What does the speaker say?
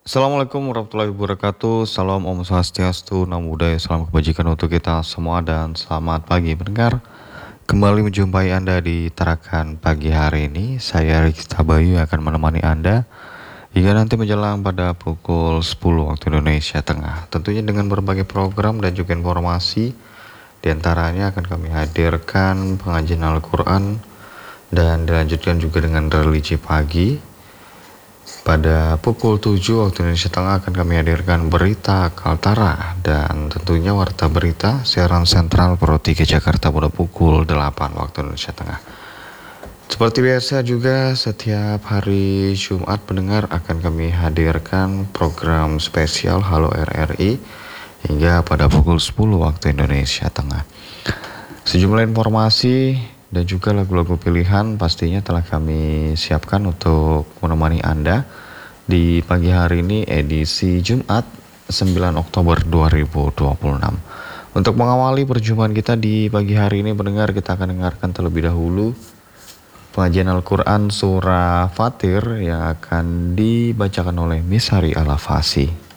Assalamualaikum warahmatullahi wabarakatuh. Salam Om Swastiastu, Namo Buddhaya, salam kebajikan untuk kita semua dan selamat pagi pendengar. Kembali menjumpai Anda di Tarakan pagi hari ini. Saya Rizky Tabayu akan menemani Anda hingga nanti menjelang pada pukul 10 waktu Indonesia Tengah. Tentunya dengan berbagai program dan juga informasi. Di antaranya akan kami hadirkan pengajian Al-Quran dan dilanjutkan juga dengan religi pagi. Pada pukul 7 waktu Indonesia Tengah akan kami hadirkan berita Kaltara dan tentunya warta berita siaran sentral Pro 3 Jakarta pada pukul 8 waktu Indonesia Tengah. Seperti biasa juga setiap hari Jumat pendengar akan kami hadirkan program spesial Halo RRI hingga pada pukul 10 waktu Indonesia Tengah. Sejumlah informasi dan juga lagu-lagu pilihan pastinya telah kami siapkan untuk menemani Anda di pagi hari ini edisi Jumat 9 Oktober 2026. Untuk mengawali perjumpaan kita di pagi hari ini pendengar, kita akan dengarkan terlebih dahulu pengajian Al-Quran surah Fatir yang akan dibacakan oleh Miss Hari Al-Afasi.